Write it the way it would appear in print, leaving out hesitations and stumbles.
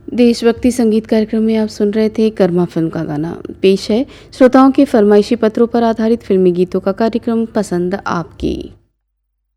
देशभक्ति संगीत कार्यक्रम में आप सुन रहे थे कर्मा फिल्म का गाना। पेश है श्रोताओं के फरमाइशी पत्रों पर आधारित फिल्मी गीतों का कार्यक्रम पसंद आपकी।